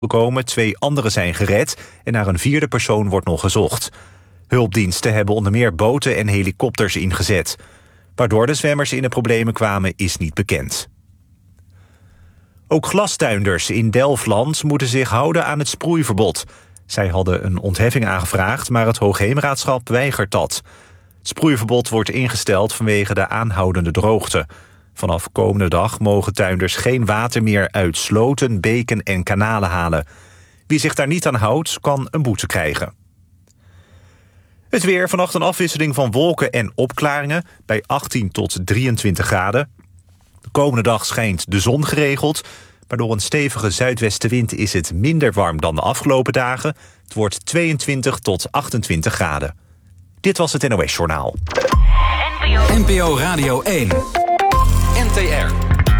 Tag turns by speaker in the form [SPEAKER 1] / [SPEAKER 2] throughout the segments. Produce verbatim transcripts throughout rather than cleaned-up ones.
[SPEAKER 1] gekomen, twee anderen zijn gered en naar een vierde persoon wordt nog gezocht. Hulpdiensten hebben onder meer boten en helikopters ingezet. Waardoor de zwemmers in de problemen kwamen is niet bekend. Ook glastuinders in Delfland moeten zich houden aan het sproeiverbod. Zij hadden een ontheffing aangevraagd, maar het Hoogheemraadschap weigert dat. Het sproeiverbod wordt ingesteld vanwege de aanhoudende droogte. Vanaf komende dag mogen tuinders geen water meer uit sloten, beken en kanalen halen. Wie zich daar niet aan houdt, kan een boete krijgen. Het weer, vannacht een afwisseling van wolken en opklaringen bij achttien tot drieëntwintig graden. De komende dag schijnt de zon geregeld, maar door een stevige zuidwestenwind is het minder warm dan de afgelopen dagen. Het wordt tweeëntwintig tot achtentwintig graden. Dit was het N O S-journaal.
[SPEAKER 2] N P O Radio één. N T R.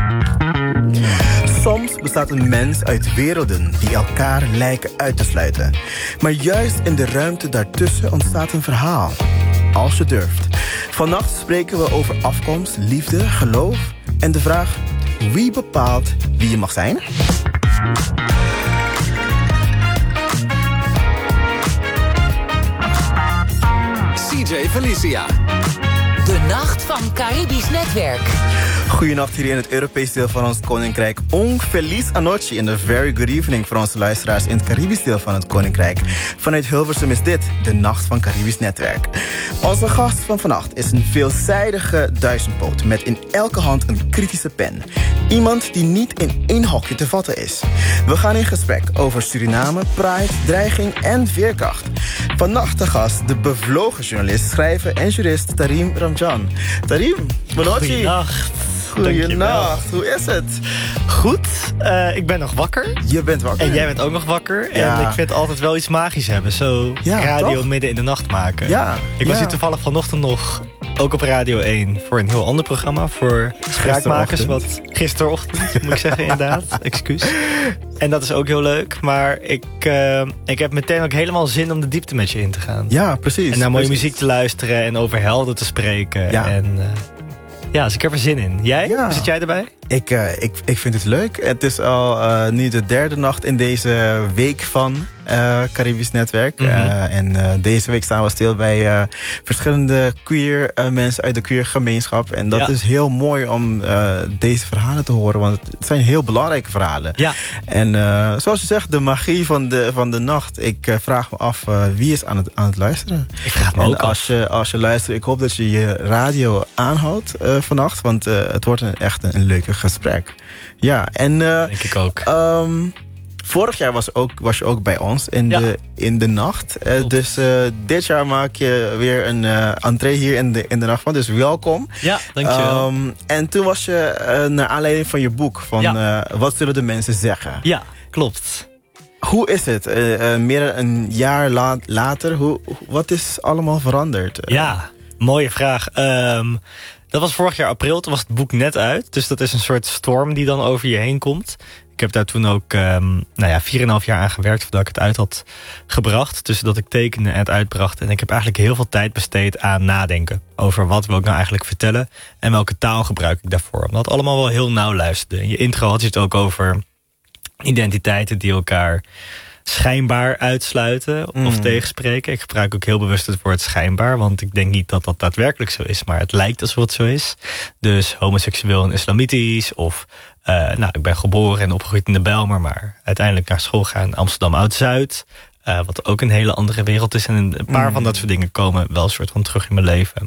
[SPEAKER 3] Soms bestaat een mens uit werelden die elkaar lijken uit te sluiten. Maar juist in de ruimte daartussen ontstaat een verhaal. Als je durft. Vannacht spreken we over afkomst, liefde, geloof en de vraag: wie bepaalt wie je mag zijn?
[SPEAKER 2] C J Felicia.
[SPEAKER 4] De Nacht van Caribisch Netwerk.
[SPEAKER 3] Goedenacht hier in het Europees deel van ons Koninkrijk. Un feliz anoche en a very good evening voor onze luisteraars in het Caribisch deel van het Koninkrijk. Vanuit Hilversum is dit de Nacht van Caribisch Netwerk. Onze gast van vannacht is een veelzijdige duizendpoot met in elke hand een kritische pen. Iemand die niet in één hokje te vatten is. We gaan in gesprek over Suriname, pride, dreiging en veerkracht. Vannacht de gast, de bevlogen journalist, schrijver en jurist Tarim Ramjan. Tarim,
[SPEAKER 5] goedenacht.
[SPEAKER 3] Goedenacht, hoe is het?
[SPEAKER 5] Goed, uh, ik ben nog wakker.
[SPEAKER 3] Je bent wakker.
[SPEAKER 5] En jij bent ook nog wakker.
[SPEAKER 3] Ja.
[SPEAKER 5] En ik vind het altijd wel iets magisch hebben. Zo
[SPEAKER 3] ja,
[SPEAKER 5] radio
[SPEAKER 3] toch?
[SPEAKER 5] midden in de nacht maken.
[SPEAKER 3] Ja.
[SPEAKER 5] Ik was
[SPEAKER 3] ja.
[SPEAKER 5] hier toevallig vanochtend nog, ook op Radio één, voor een heel ander programma. Voor Spraakmakers, wat gisterochtend, moet ik zeggen, inderdaad. Excuus. En dat is ook heel leuk. Maar ik, uh, ik heb meteen ook helemaal zin om de diepte met je in te gaan.
[SPEAKER 3] Ja, precies.
[SPEAKER 5] En naar mooie
[SPEAKER 3] precies.
[SPEAKER 5] muziek te luisteren en over helden te spreken.
[SPEAKER 3] Ja.
[SPEAKER 5] En uh, ja, dus ik heb er zin in. Jij?
[SPEAKER 3] Ja.
[SPEAKER 5] Hoe zit jij erbij?
[SPEAKER 3] Ik, uh, ik, ik vind het leuk. Het is al uh, nu de derde nacht in deze week van uh, Caribisch Netwerk. Mm-hmm. uh, en uh, deze week staan we stil bij uh, verschillende queer uh, mensen uit de queer gemeenschap. En dat
[SPEAKER 5] ja.
[SPEAKER 3] is heel mooi om uh, deze verhalen te horen. Want het zijn heel belangrijke verhalen.
[SPEAKER 5] Ja.
[SPEAKER 3] En uh, zoals je zegt, de magie van de, van de nacht. Ik uh, vraag me af, uh, wie is aan het, aan het luisteren?
[SPEAKER 5] Ik vraag me
[SPEAKER 3] en
[SPEAKER 5] ook
[SPEAKER 3] als
[SPEAKER 5] af.
[SPEAKER 3] je, als je luistert, ik hoop dat je je radio aanhoudt uh, vannacht. Want uh, het wordt een, echt een, een leuke gesprek. Ja, en uh,
[SPEAKER 5] denk ik ook.
[SPEAKER 3] Um, vorig jaar was, ook, was je ook bij ons in, ja. de, in de nacht. Uh, dus uh, dit jaar maak je weer een uh, entree hier in de, in de nacht van. Dus welkom.
[SPEAKER 5] Ja, dankjewel.
[SPEAKER 3] Um, en toen was je uh, naar aanleiding van je boek van ja. uh, Wat zullen de mensen zeggen?
[SPEAKER 5] Ja, klopt.
[SPEAKER 3] Hoe is het? Uh, uh, meer dan een jaar la- later, hoe, wat is allemaal veranderd? Uh,
[SPEAKER 5] ja, mooie vraag. Um, Dat was vorig jaar april, toen was het boek net uit. Dus dat is een soort storm die dan over je heen komt. Ik heb daar toen ook um, nou ja, vier en een half jaar aan gewerkt voordat ik het uit had gebracht. Tussen dat ik tekende en het uitbracht. En ik heb eigenlijk heel veel tijd besteed aan nadenken. Over wat wil ik nou eigenlijk vertellen. En welke taal gebruik ik daarvoor. Omdat het allemaal wel heel nauw luisterde. In je intro had je het ook over identiteiten die elkaar schijnbaar uitsluiten of mm. tegenspreken. Ik gebruik ook heel bewust het woord schijnbaar, want ik denk niet dat dat daadwerkelijk zo is, maar het lijkt alsof het zo is. Dus homoseksueel en islamitisch, of uh, nou, ik ben geboren en opgegroeid in de Bijlmer, maar uiteindelijk naar school gaan in Amsterdam Oud-Zuid, uh, wat ook een hele andere wereld is. En een paar mm. van dat soort dingen komen wel een soort van terug in mijn leven.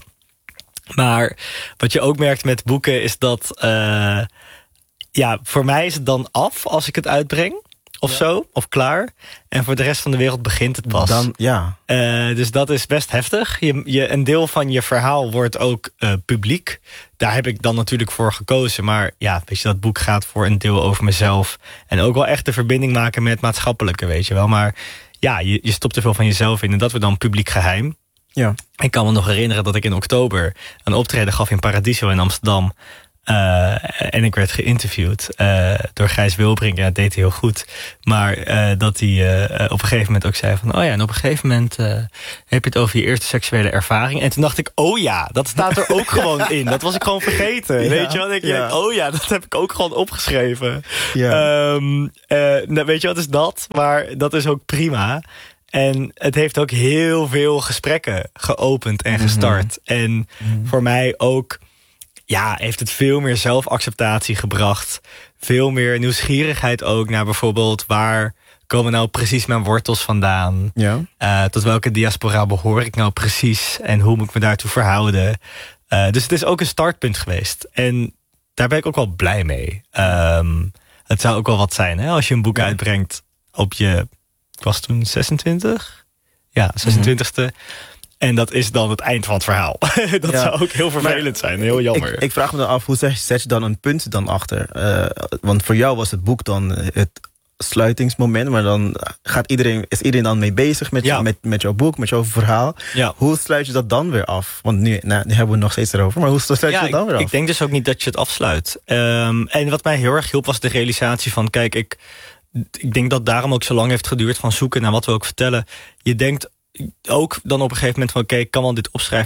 [SPEAKER 5] Maar wat je ook merkt met boeken is dat uh, ja, voor mij is het dan af als ik het uitbreng. Of ja. zo, of klaar. En voor de rest van de wereld begint het pas.
[SPEAKER 3] Dan, ja.
[SPEAKER 5] Uh, dus dat is best heftig. Je, je, een deel van je verhaal wordt ook uh, publiek. Daar heb ik dan natuurlijk voor gekozen. Maar ja, weet je, dat boek gaat voor een deel over mezelf. En ook wel echt de verbinding maken met maatschappelijke, weet je wel. Maar ja, je, je stopt er veel van jezelf in. En dat wordt dan publiek geheim.
[SPEAKER 3] Ja.
[SPEAKER 5] Ik kan me nog herinneren dat ik in oktober een optreden gaf in Paradiso in Amsterdam. Uh, en ik werd geïnterviewd uh, door Gijs Wilbrink. Ja, dat deed hij heel goed. Maar uh, dat hij uh, op een gegeven moment ook zei van... oh ja, en op een gegeven moment uh, heb je het over je eerste seksuele ervaring. En toen dacht ik, oh ja, dat staat er ook gewoon in. Dat was ik gewoon vergeten. Ja, weet je wat? Ik ja. denk, oh ja, dat heb ik ook gewoon opgeschreven. Ja. Um, uh, nou, weet je wat is dat? Maar dat is ook prima. En het heeft ook heel veel gesprekken geopend en gestart. Mm-hmm. En mm-hmm. voor mij ook... ja, heeft het veel meer zelfacceptatie gebracht. Veel meer nieuwsgierigheid ook naar bijvoorbeeld... waar komen nou precies mijn wortels vandaan? Ja. Uh, tot welke diaspora behoor ik nou precies? En hoe moet ik me daartoe verhouden? Uh, dus het is ook een startpunt geweest. En daar ben ik ook wel blij mee. Um, het zou ook wel wat zijn, hè? Als je een boek ja. uitbrengt op je... ik was toen zesentwintig? Ja, zesentwintigste... Mm-hmm. En dat is dan het eind van het verhaal. dat ja. zou ook heel vervelend maar, zijn. Heel jammer.
[SPEAKER 3] Ik, ik vraag me dan af, hoe zet, zet je dan een punt dan achter? Uh, want voor jou was het boek dan het sluitingsmoment. Maar dan gaat iedereen, is iedereen dan mee bezig met, ja. met, met jouw boek, met jouw verhaal. Ja. Hoe sluit je dat dan weer af? Want nu, nou, nu hebben we het nog steeds erover. Maar hoe sluit je ja, dat dan
[SPEAKER 5] ik,
[SPEAKER 3] weer af?
[SPEAKER 5] Ik denk dus ook niet dat je het afsluit. Um, en wat mij heel erg hielp was de realisatie van... kijk, ik, ik denk dat daarom ook zo lang heeft geduurd... van zoeken naar wat we ook vertellen. Je denkt... ook dan op een gegeven moment van... oké, okay, ik kan wel dit opschrijven...